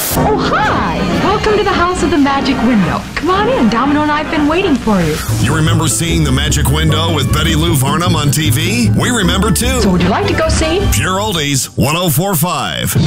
Oh, hi! Welcome to the House of the Magic Window. Come on in. Domino and I have been waiting for you. You remember seeing The Magic Window with Betty Lou Varnum on TV? We remember too. So would you like to go see? Pure Oldies 104.5.